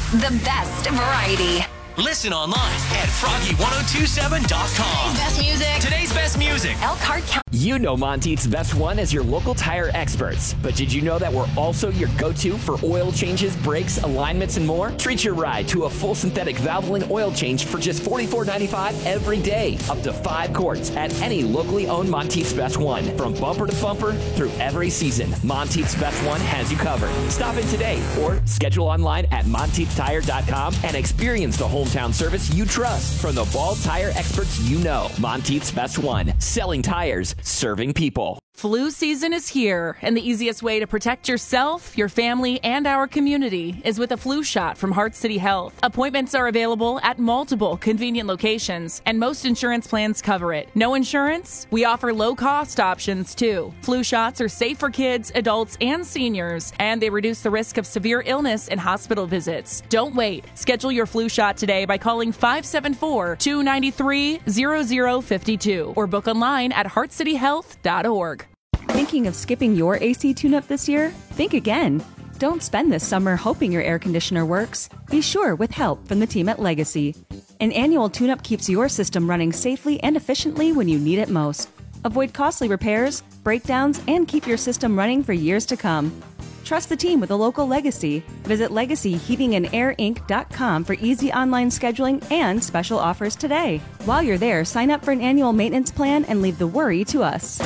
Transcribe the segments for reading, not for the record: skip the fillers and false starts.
The best variety. Listen online at froggy1027.com. Today's best music. Today's best music. Elkhart County. You know Monteith's Best One as your local tire experts. But did you know that we're also your go-to for oil changes, brakes, alignments, and more? Treat your ride to a full synthetic Valvoline oil change for just $44.95 every day. Up to 5 quarts at any locally owned Monteith's Best One. From bumper to bumper through every season, Monteith's Best One has you covered. Stop in today or schedule online at monteithtire.com and experience the hometown service you trust from the Ball tire experts you know. Monteith's Best One. Selling tires, serving people. Flu season is here, and the easiest way to protect yourself, your family, and our community is with a flu shot from Heart City Health. Appointments are available at multiple convenient locations, and most insurance plans cover it. No insurance? We offer low-cost options, too. Flu shots are safe for kids, adults, and seniors, and they reduce the risk of severe illness and hospital visits. Don't wait. Schedule your flu shot today by calling 574-293-0052 or book online at heartcityhealth.org. Thinking of skipping your AC tune-up this year? Think again. Don't spend this summer hoping your air conditioner works. Be sure with help from the team at Legacy. An annual tune-up keeps your system running safely and efficiently when you need it most. Avoid costly repairs, breakdowns, and keep your system running for years to come. Trust the team with a local Legacy. Visit LegacyHeatingandAirInc.com for easy online scheduling and special offers today. While you're there, sign up for an annual maintenance plan and leave the worry to us.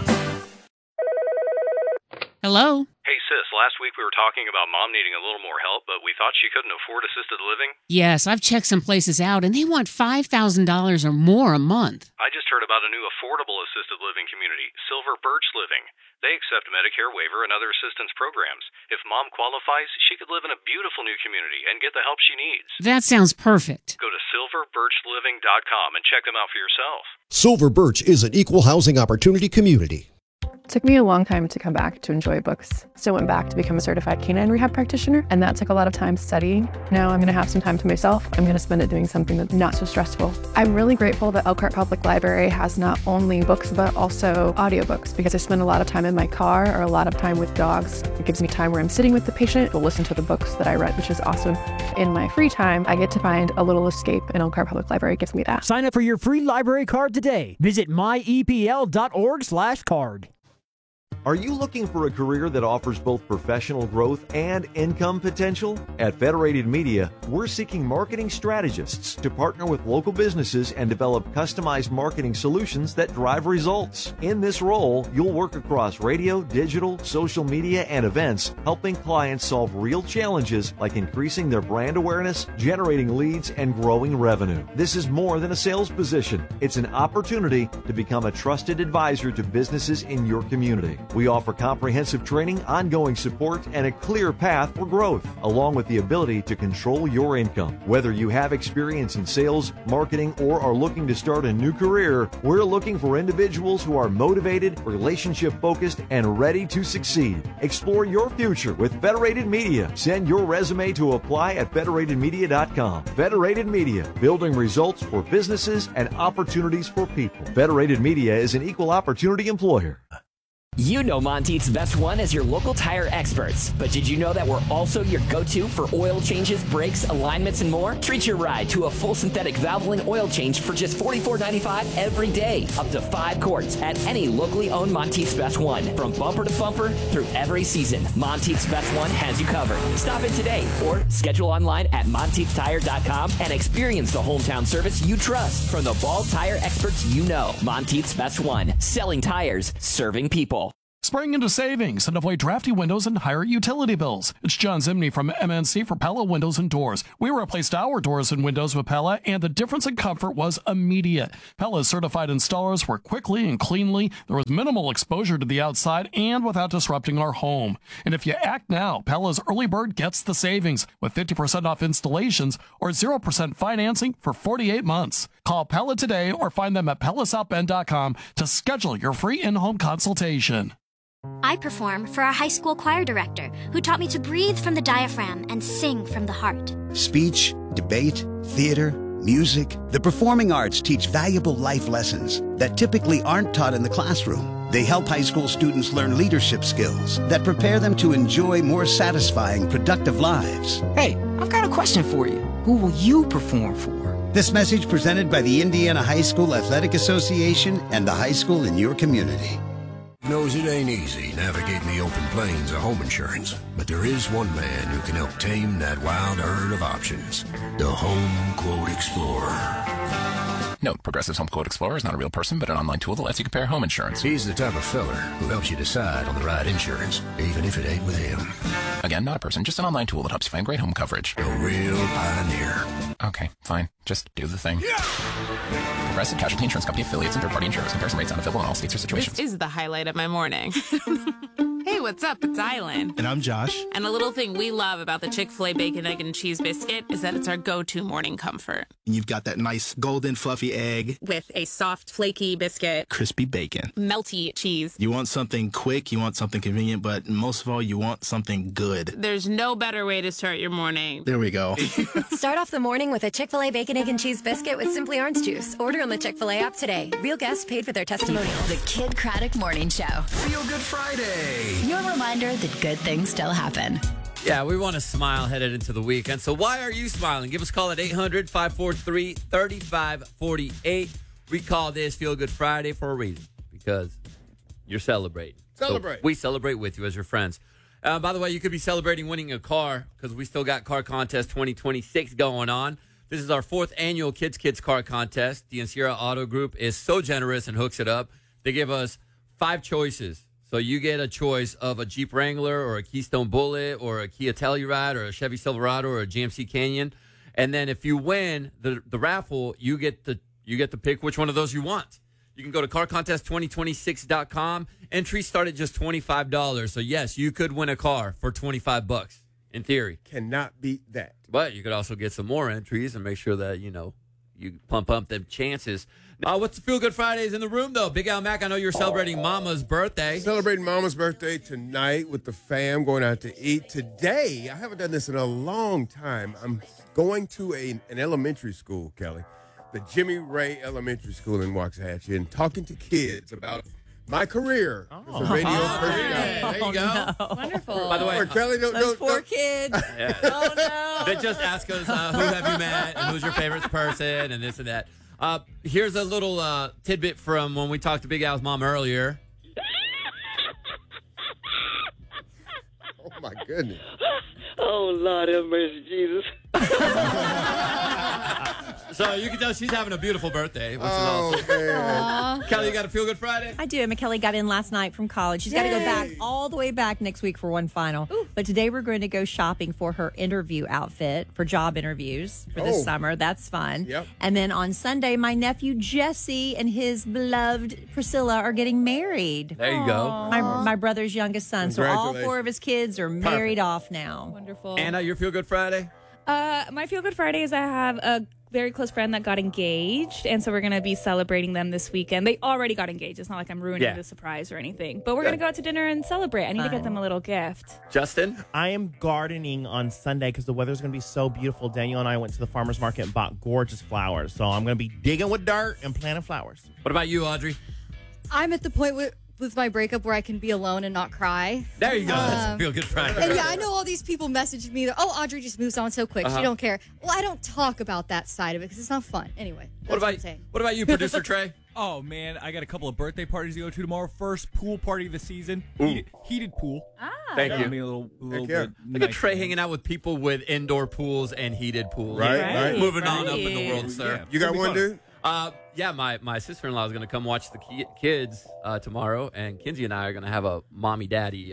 Hello? Hey, sis, last week we were talking about Mom needing a little more help, but we thought she couldn't afford assisted living. Yes, I've checked some places out, and they want $5,000 or more a month. I just heard about a new affordable assisted living community, Silver Birch Living. They accept Medicare waiver and other assistance programs. If Mom qualifies, she could live in a beautiful new community and get the help she needs. That sounds perfect. Go to silverbirchliving.com and check them out for yourself. Silver Birch is an equal housing opportunity community. It took me a long time to come back to enjoy books. So I went back to become a certified canine rehab practitioner, and that took a lot of time studying. Now I'm going to have some time to myself. I'm going to spend it doing something that's not so stressful. I'm really grateful that Elkhart Public Library has not only books, but also audiobooks, because I spend a lot of time in my car or a lot of time with dogs. It gives me time where I'm sitting with the patient to listen to the books that I read, which is awesome. In my free time, I get to find a little escape, and Elkhart Public Library gives me that. Sign up for your free library card today. Visit myepl.org/card. Are you looking for a career that offers both professional growth and income potential? At Federated Media, we're seeking marketing strategists to partner with local businesses and develop customized marketing solutions that drive results. In this role, you'll work across radio, digital, social media, and events, helping clients solve real challenges like increasing their brand awareness, generating leads, and growing revenue. This is more than a sales position. It's an opportunity to become a trusted advisor to businesses in your community. We offer comprehensive training, ongoing support, and a clear path for growth, along with the ability to control your income. Whether you have experience in sales, marketing, or are looking to start a new career, we're looking for individuals who are motivated, relationship-focused, and ready to succeed. Explore your future with Federated Media. Send your resume to apply at federatedmedia.com. Federated Media, building results for businesses and opportunities for people. Federated Media is an equal opportunity employer. You know Monteith's Best One as your local tire experts. But did you know that we're also your go-to for oil changes, brakes, alignments, and more? Treat your ride to a full synthetic Valvoline oil change for just $44.95 every day. Up to 5 quarts at any locally owned Monteith's Best One. From bumper to bumper through every season, Monteith's Best One has you covered. Stop in today or schedule online at monteithtire.com and experience the hometown service you trust from the Ball tire experts you know. Monteith's Best One. Selling tires, serving people. Spring into savings and avoid drafty windows and higher utility bills. It's John Zimney from MNC for Pella Windows and Doors. We replaced our doors and windows with Pella, and the difference in comfort was immediate. Pella's certified installers work quickly and cleanly. There was minimal exposure to the outside and without disrupting our home. And if you act now, Pella's early bird gets the savings with 50% off installations or 0% financing for 48 months. Call Pella today or find them at pellasouthbend.com to schedule your free in-home consultation. I perform for our high school choir director, who taught me to breathe from the diaphragm and sing from the heart. Speech, debate, theater, music. The performing arts teach valuable life lessons that typically aren't taught in the classroom. They help high school students learn leadership skills that prepare them to enjoy more satisfying, productive lives. Hey, I've got a question for you. Who will you perform for? This message presented by the Indiana High School Athletic Association and the high school in your community. Knows it ain't easy navigating the open plains of home insurance, but there is one man who can help tame that wild herd of options. The Home Quote Explorer. Note, Progressive's Home Quote Explorer is not a real person, but an online tool that lets you compare home insurance. He's the type of feller who helps you decide on the right insurance, even if it ain't with him. Again, not a person, just an online tool that helps you find great home coverage. A real pioneer. Okay, fine. Just do the thing. Yeah! Progressive Casualty Insurance Company affiliates and third-party insurers. Comparison rates not available in all states or situations. This is the highlight of my morning. Hey, what's up? It's Island. And I'm Josh. And a little thing we love about the Chick-fil-A Bacon, Egg, and Cheese Biscuit is that it's our go-to morning comfort. And you've got that nice golden fluffy egg. With a soft, flaky biscuit. Crispy bacon. Melty cheese. You want something quick, you want something convenient, but most of all, you want something good. There's no better way to start your morning. There we go. Start off the morning with a Chick-fil-A Bacon, Egg, and Cheese Biscuit with Simply Orange Juice. Order on the Chick-fil-A app today. Real guests paid for their testimonial. The Kid Craddock Morning Show. Feel Good Friday. Your reminder that good things still happen. Yeah, we want to smile headed into the weekend. So why are you smiling? Give us a call at 800-543-3548. We call this Feel Good Friday for a reason, because you're celebrating. Celebrate. So we celebrate with you as your friends. By the way, you could be celebrating winning a car, because we still got Car Contest 2026 going on. This is our 4th annual Kids Car Contest. The Sierra Auto Group is so generous and hooks it up. They give us 5 choices. So you get a choice of a Jeep Wrangler or a Keystone Bullet or a Kia Telluride or a Chevy Silverado or a GMC Canyon. And then if you win the raffle, you get to pick which one of those you want. You can go to carcontest2026.com. Entries start at just $25. So yes, you could win a car for $25 in theory. Cannot beat that. But you could also get some more entries and make sure that, you pump up them chances. What's the Feel Good Fridays in the room, though? Big Al Mac, I know you're celebrating Mama's birthday. Celebrating Mama's birthday tonight with the fam, going out to eat. Today, I haven't done this in a long time. I'm going to an elementary school, Kelly, the Jimmy Ray Elementary School in Waxahachie, and talking to kids about my career as a radio personality. There you go. No. Wonderful. By the way, Kelly, those poor kids. Yeah. Oh, no. They just ask us, who have you met, and who's your favorite person, and this and that. Here's a little tidbit from when we talked to Big Al's mom earlier. Oh, my goodness. Oh, Lord have mercy, Jesus. So you can tell she's having a beautiful birthday, which is awesome. Man. Kelly, you got a Feel Good Friday? I do. McKelly got in last night from college. She's got to go back all the way back next week for one final. Ooh. But today we're going to go shopping for her interview outfit for job interviews for this summer. That's fun. Yep. And then on Sunday, my nephew Jesse and his beloved Priscilla are getting married. There you go. My brother's youngest son. So all 4 of his kids are married off now. Wonderful. Anna, your Feel Good Friday? My Feel Good Friday is I have a very close friend that got engaged, and so we're going to be celebrating them this weekend. They already got engaged. It's not like I'm ruining the surprise or anything, but we're going to go out to dinner and celebrate. I need to get them a little gift. Justin? I am gardening on Sunday because the weather's going to be so beautiful. Daniel and I went to the farmer's market and bought gorgeous flowers, so I'm going to be digging with dirt and planting flowers. What about you, Audrey? I'm at the point with my breakup where I can be alone and not cry. There you go. That's a Feel Good Friday. And I know all these people messaged me that, Audrey just moves on so quick. She don't care. Well, I don't talk about that side of it because it's not fun. Anyway, that's what I'm saying. What about you, Producer Trey? Oh, man, I got a couple of birthday parties to go to tomorrow. First pool party of the season. Heated pool. Thank you. Me a little Look bit at Trey hanging out with people with indoor pools and heated pools. Right. Moving on up in the world, sir. Yeah. You got one, dude? Yeah, my sister-in-law is going to come watch the kids tomorrow, and Kinsey and I are going to have a mommy-daddy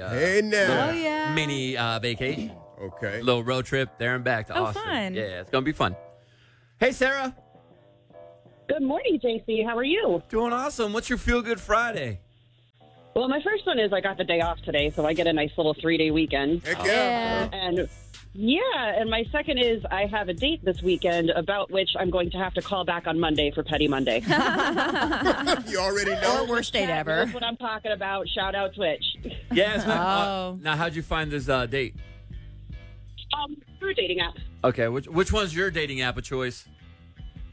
mini vacation. Okay. Little road trip there and back to Austin. Fun. Yeah, it's going to be fun. Hey, Sarah. Good morning, JC. How are you? Doing awesome. What's your Feel Good Friday? Well, my first one is I got the day off today, so I get a nice little 3-day weekend. Heck yeah. And my second is I have a date this weekend about which I'm going to have to call back on Monday for Petty Monday. You already know. Or worst date ever. That's what I'm talking about. Shout out Twitch. Yes. Now, how'd you find this date? Through a dating app. Okay. Which one's your dating app of choice?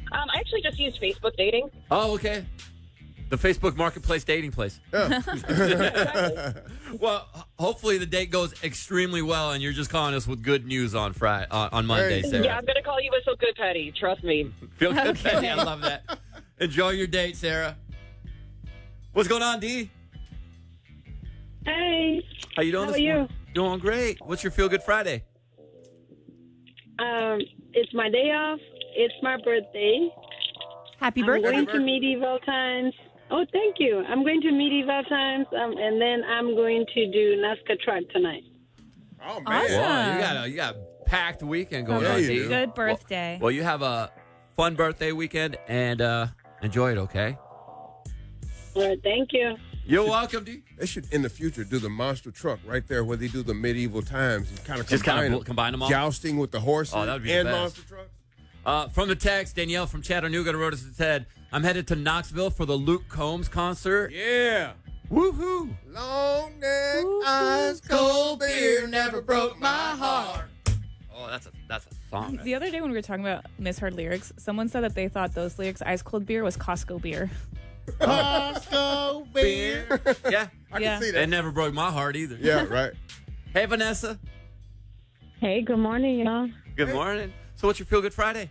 I actually just use Facebook dating. Oh, okay. The Facebook Marketplace dating place. Yeah. Well, hopefully the date goes extremely well, and you're just calling us with good news on on Monday, Sarah. Yeah, I'm going to call you with some good petty. Trust me. Feel good, Petty. I love that. Enjoy your date, Sarah. What's going on, Dee? Hey. How you doing How this are you? morning? Doing great. What's your Feel Good Friday? It's my day off. It's my birthday. Happy I'm birthday. going to Medieval Times. Oh, thank you. I'm going to Medieval Times, and then I'm going to do NASCAR track tonight. Oh, man. Well, you got a packed weekend going on, Dee. Good birthday. Well, you have a fun birthday weekend, and enjoy it, okay? All right, thank you. You're welcome, Dee. They should, in the future, do the monster truck right there where they do the medieval times. And kind of combine them all? Jousting with the horses Oh, that would be and the best. monster trucks. From the text, Danielle from Chattanooga wrote us and said, I'm headed to Knoxville for the Luke Combs concert. Yeah. Woohoo. Long neck, ice cold beer never broke my heart. Oh, that's a song. The other day when we were talking about misheard lyrics, someone said that they thought those lyrics, Ice Cold Beer, was Costco beer. Costco beer. Yeah. I can see that. It never broke my heart either. Yeah, right. Hey, Vanessa. Hey, good morning, y'all. Good morning. So what's your Feel Good Friday?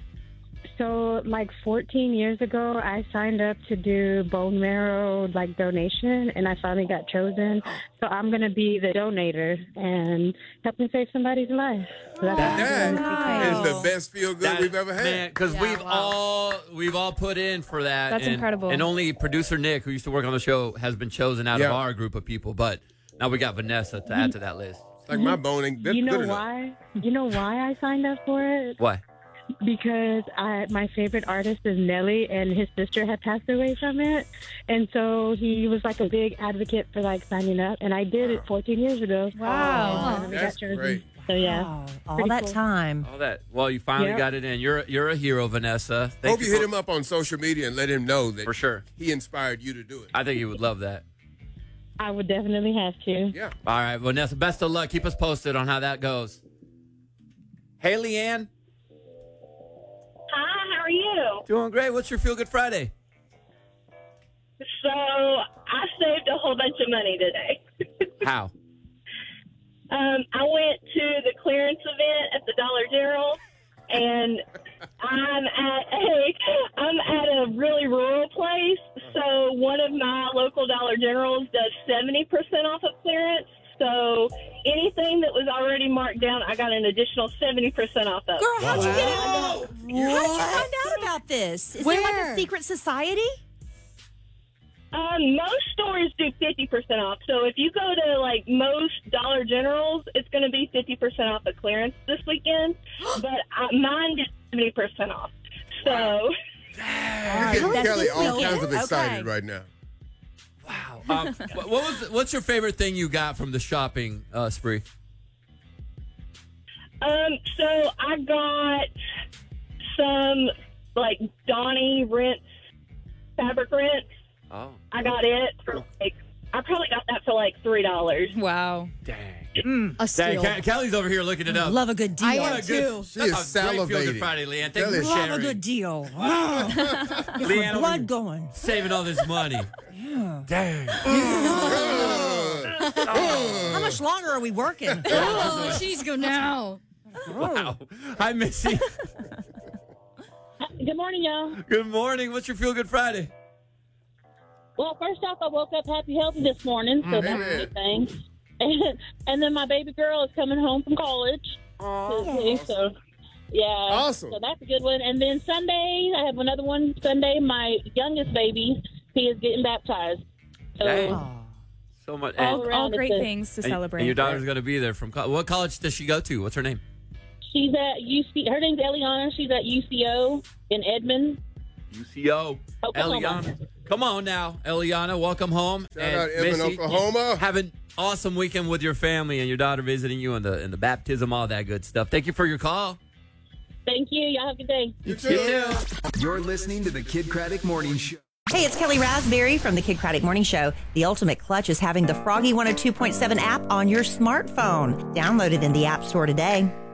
So, 14 years ago, I signed up to do bone marrow, donation, and I finally got chosen. So I'm going to be the donator and helping save somebody's life. So That is the best feel good we've ever had. Man, because we've all put in for that. That's incredible. And only producer Nick, who used to work on the show, has been chosen out of Yeah. our group of people. But now we got Vanessa to add to that list. It's like my bone ain't good enough. why? You know why I signed up for it? Why? Because my favorite artist is Nelly, and his sister had passed away from it. And so he was a big advocate for signing up. And I did it 14 years ago. Wow. And I That's got chosen. great. So, yeah. Wow. All Pretty that cool. time. All that. Well, you finally Yep. got it in. You're a hero, Vanessa. Thank Hope you hit for- him up on social media and let him know that For sure. he inspired you to do it. I think he would love that. I would definitely have to. Yeah. All right, Vanessa, best of luck. Keep us posted on how that goes. Hey, Leanne. Hi, how are you? Doing great. What's your Feel Good Friday? So I saved a whole bunch of money today. How? I went to the clearance event at the Dollar General, and I'm at a really rural place. So one of my local Dollar Generals does 70% off of clearance. So anything that was already marked down, I got an additional 70% off of. Girl, how'd you get Wow. How'd you find out about this? Is there a secret society? Most stores do 50% off. So if you go to most Dollar Generals, it's going to be 50% off of clearance this weekend. But mine did 70% off. So You're getting Kelly all kinds of excited right now. Wow. What's your favorite thing you got from the shopping spree? so I got some Donnie rinse, fabric rinse. Oh. I got it for I probably got that for $3. Wow. Dang. A steal. Dang, Kelly's over here looking it up. Love a good deal. I am too. She is That's a great Feel Good salivating. Friday, Leanne. Thank you Kelly. for Love a sharing. good deal. Get Leanne, my blood going. Saving all this money. Dang. How much longer are we working? Oh, she's go now. Wow. Hi, Missy. Good morning, y'all. Good morning. What's your Feel Good Friday? Well, first off, I woke up happy, healthy this morning, so that's a good thing. And then my baby girl is coming home from college. So, yeah. Awesome. So that's a good one. And then Sunday, I have another one. Sunday, my youngest baby, he is getting baptized. So, Dang. So much. All great things to celebrate. And your daughter's going to be there from college. What college does she go to? What's her name? she's at UC. Her name's Eliana. She's at UCO in Edmond. UCO. Oklahoma. Eliana. Come on now, Eliana. Welcome home. Shout out Edmond, Oklahoma. Have an awesome weekend with your family and your daughter visiting you in the baptism, all that good stuff. Thank you for your call. Thank you. Y'all have a good day. You too. You're listening to the Kid Craddock Morning Show. Hey, it's Kelly Raspberry from the Kid Craddock Morning Show. The Ultimate Clutch is having the Froggy 102.7 app on your smartphone. Download it in the App Store today.